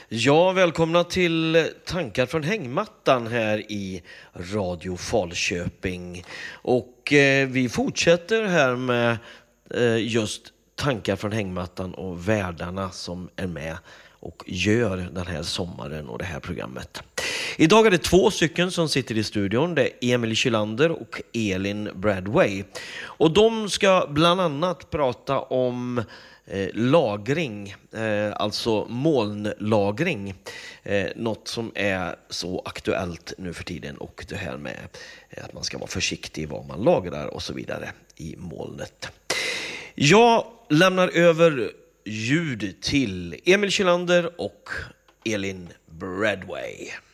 Ja, välkomna till Tankar från hängmattan här i Radio Falköping. Och vi fortsätter här med just Tankar från hängmattan och värdarna som är med och gör den här sommaren och det här programmet. Idag är det 2 stycken som sitter i studion. Det är Emil Kylander och Elin Bradway. Och de ska bland annat prata om lagring, alltså molnlagring. Något som är så aktuellt nu för tiden, och det här med att man ska vara försiktig vad man lagrar och så vidare i molnet. Jag lämnar över ljud till Emil Kylander och Elin Bradway.